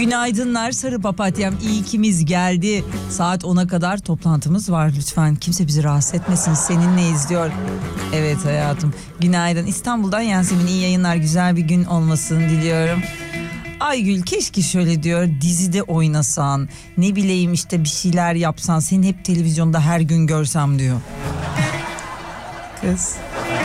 Günaydınlar sarı papatyam, iyi ikimiz geldi. Saat 10'a kadar toplantımız var, lütfen kimse bizi rahatsız etmesin, seninle izliyor. Evet hayatım, günaydın. İstanbul'dan Yasemin, iyi yayınlar, güzel bir gün olmasını diliyorum. Aygül, keşke şöyle diyor, dizide oynasan, ne bileyim işte bir şeyler yapsan, seni hep televizyonda her gün görsem diyor. Kız,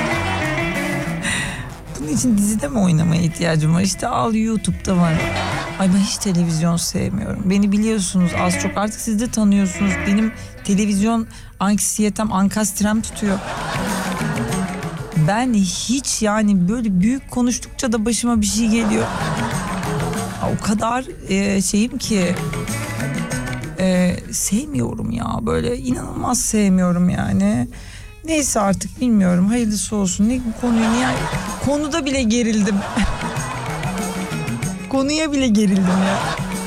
bunun için dizide mi oynamaya ihtiyacım var? İşte al, YouTube'da var. Ay ben hiç televizyon sevmiyorum. Beni biliyorsunuz az çok, artık siz de tanıyorsunuz. Benim televizyon anksiyetem, ankastrem tutuyor. Ben hiç, yani böyle büyük konuştukça da başıma bir şey geliyor. O kadar şeyim ki sevmiyorum ya, böyle inanılmaz sevmiyorum yani. Neyse artık bilmiyorum, hayırlısı olsun. Ne bu konuyu niye, konuda bile gerildim. Konuya bile gerildim ya.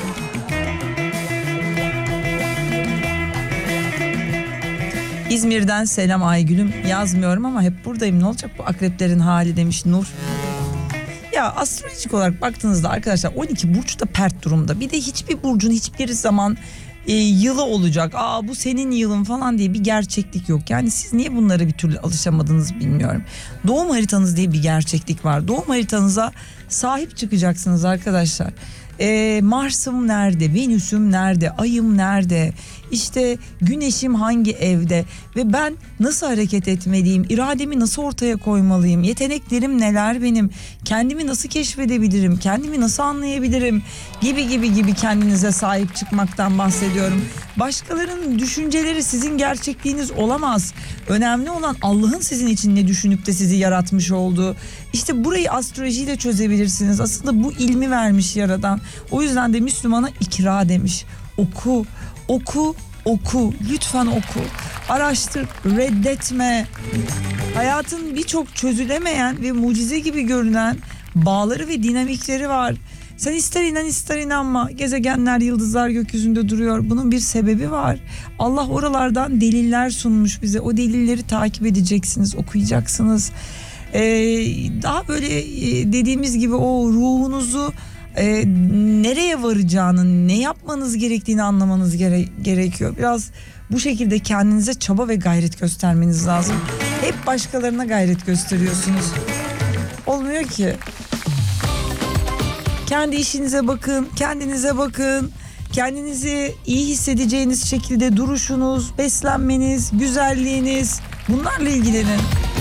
İzmir'den selam Aygül'üm. Yazmıyorum ama hep buradayım. Ne olacak bu akreplerin hali demiş Nur. Ya astrolojik olarak baktığınızda arkadaşlar 12 burç da pert durumda. Bir de hiçbir burcun hiçbir zaman yılı olacak. Bu senin yılın falan diye bir gerçeklik yok. Yani siz niye bunlara bir türlü alışamadınız bilmiyorum. Doğum haritanız diye bir gerçeklik var. Doğum haritanıza sahip çıkacaksınız arkadaşlar. Mars'ım nerede, Venüs'üm nerede, ayım nerede, işte güneşim hangi evde ve ben nasıl hareket etmeliyim, irademi nasıl ortaya koymalıyım, yeteneklerim neler benim, kendimi nasıl keşfedebilirim, kendimi nasıl anlayabilirim gibi kendinize sahip çıkmaktan bahsediyorum. Başkalarının düşünceleri sizin gerçekliğiniz olamaz. Önemli olan Allah'ın sizin için ne düşünüp de sizi yaratmış olduğu. İşte burayı astrolojiyle çözebilirsiniz. Aslında bu ilmi vermiş Yaradan. O yüzden de Müslümana ikra demiş. Oku, lütfen oku. Araştır, reddetme. Hayatın birçok çözülemeyen ve mucize gibi görünen bağları ve dinamikleri var. Sen ister inan ister inanma, gezegenler, yıldızlar gökyüzünde duruyor. Bunun bir sebebi var. Allah oralardan deliller sunmuş bize. O delilleri takip edeceksiniz, okuyacaksınız. Daha böyle dediğimiz gibi o ruhunuzu nereye varacağını, ne yapmanız gerektiğini anlamanız gerekiyor. Biraz bu şekilde kendinize çaba ve gayret göstermeniz lazım. Hep başkalarına gayret gösteriyorsunuz. Olmuyor ki. Kendi işinize bakın, kendinize bakın. Kendinizi iyi hissedeceğiniz şekilde duruşunuz, beslenmeniz, güzelliğiniz, bunlarla ilgilenin.